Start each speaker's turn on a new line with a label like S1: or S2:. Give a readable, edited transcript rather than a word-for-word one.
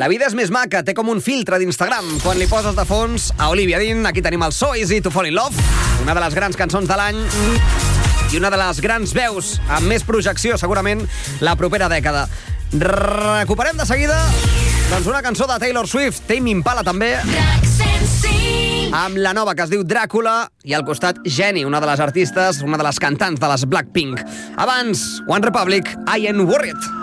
S1: La vida és més maca, té com un filtre d'Instagram. Quan li poses de fons a Olivia Dean, aquí tenim el So Easy to Fall in Love, una de les grans cançons de l'any i una de les grans veus amb més projecció, segurament, la propera dècada. Recuperem de seguida doncs una cançó de Taylor Swift, Tame Impala també, amb la nova que es diu Dràcula, i al costat Jenny, una de les artistes, una de les cantants de les Blackpink. Abans, One Republic, I Ain't Worried.